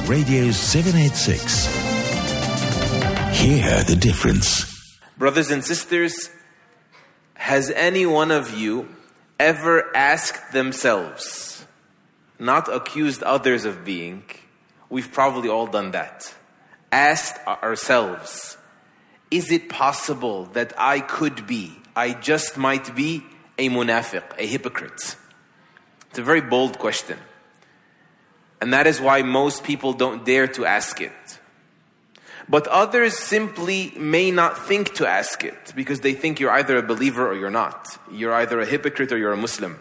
Radio 786. Hear the difference. Brothers and sisters, has any one of you ever asked themselves, not accused others of being, we've probably all done that, asked ourselves, is it possible that I just might be a munafiq, a hypocrite? It's a very bold question. And that is why most people don't dare to ask it. But others simply may not think to ask it because they think you're either a believer or you're not. You're either a hypocrite or you're a Muslim.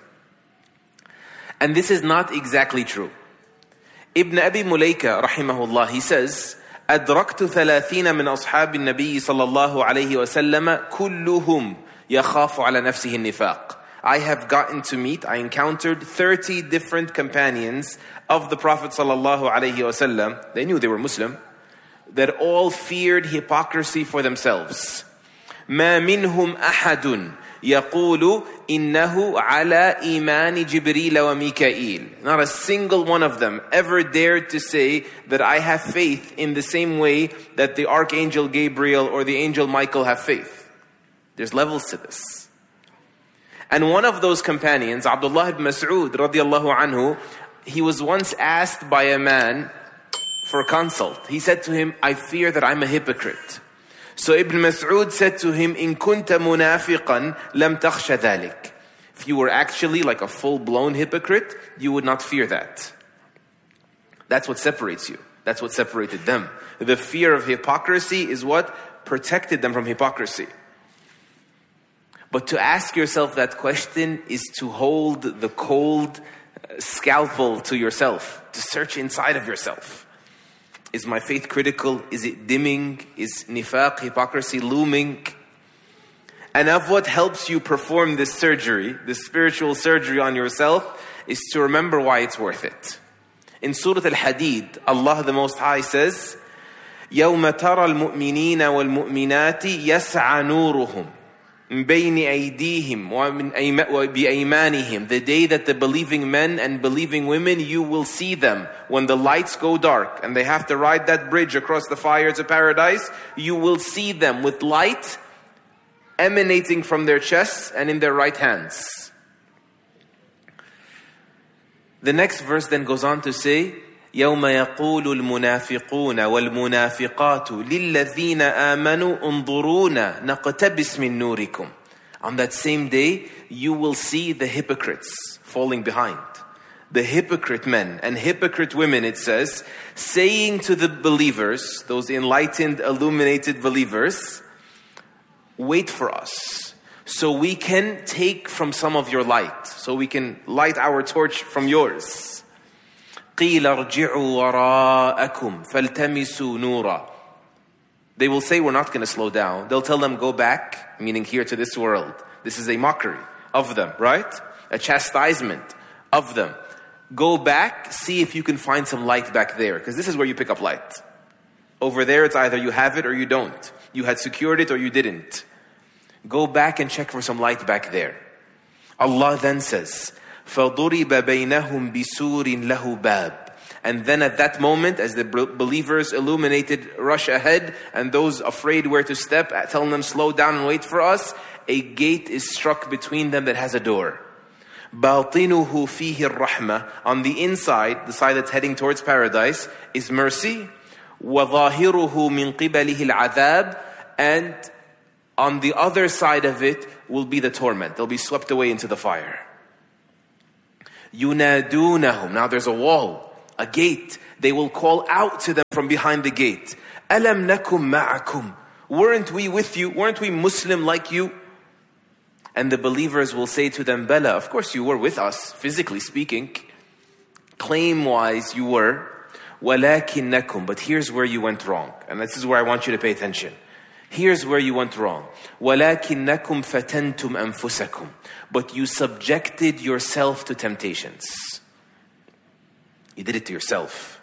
And this is not exactly true. Ibn Abi Mulaika, rahimahullah, he says, أدركت 30 من أصحاب النبي صلى الله عليه وسلم كلهم يخاف على نفسه النفاق. I have I encountered 30 different companions of the Prophet sallallahu alaihi wasallam. They knew they were Muslim, that all feared hypocrisy for themselves. ما منهم أحد يقول إنه على إيمان جبريل وميكائيل. Not a single one of them ever dared to say that I have faith in the same way that the Archangel Gabriel or the Angel Michael have faith. There's levels to this. And one of those companions, Abdullah ibn Mas'ud radiallahu anhu, he was once asked by a man for a consult. He said to him, I fear that I'm a hypocrite. So Ibn Mas'ud said to him, إن كنت منافقا لم تخش ذلك. If you were actually like a full-blown hypocrite, you would not fear that. That's what separates you. That's what separated them. The fear of hypocrisy is what protected them from hypocrisy. But to ask yourself that question is to hold the cold scalpel to yourself, to search inside of yourself. Is my faith critical? Is it dimming? Is nifaq, hypocrisy, looming? And of what helps you perform this surgery, this spiritual surgery on yourself, is to remember why it's worth it. In Surah Al-Hadid, Allah the Most High says, يَوْمَ تَرَى الْمُؤْمِنِينَ وَالْمُؤْمِنَاتِ يَسْعَى نُورُهُمْ بين أيديهم وبأيمانهم. The day that the believing men and believing women, you will see them when the lights go dark and they have to ride that bridge across the fire to paradise. You will see them with light emanating from their chests and in their right hands. The next verse then goes on to say, يوم يقول المنافقون والمنافقات للذين آمنوا انظرونا نقتبس من نوركم. On that same day, you will see the hypocrites falling behind. The hypocrite men and hypocrite women, it says, saying to the believers, those enlightened, illuminated believers, wait for us, so we can take from some of your light, so we can light our torch from yours. قِيلَ ارْجِعُوا وَرَاءَكُمْ فَالْتَمِسُوا نُورًا. They will say, we're not going to slow down. They'll tell them, go back, meaning here to this world. This is a mockery of them, right? A chastisement of them. Go back, see if you can find some light back there, because this is where you pick up light. Over there, it's either you have it or you don't. You had secured it or you didn't. Go back and check for some light back there. Allah then says, فَضُرِبَ بَيْنَهُمْ بِسُورٍ لَهُ بَابٍ. And then at that moment, as the believers illuminated rush ahead, and those afraid where to step, telling them slow down and wait for us, a gate is struck between them that has a door. بَاطِنُهُ فِيهِ الرَّحْمَةِ. On the inside, the side that's heading towards paradise, is mercy. وَظَاهِرُهُ مِنْ قِبَلِهِ الْعَذَابِ. And on the other side of it will be the torment. They'll be swept away into the fire. يُنَادُونَهُمْ. Now there's a wall, a gate. They will call out to them from behind the gate. أَلَمْ نَكُمْ مَعَكُمْ. Weren't we with you? Weren't we Muslim like you? And the believers will say to them, Bala, of course you were with us, physically speaking. Claim-wise you were. وَلَكِنَّكُمْ. But here's where you went wrong. And this is where I want you to pay attention. Here's where you went wrong. وَلَكِنَّكُمْ فَتَنْتُمْ أَنفُسَكُمْ. But you subjected yourself to temptations. You did it to yourself.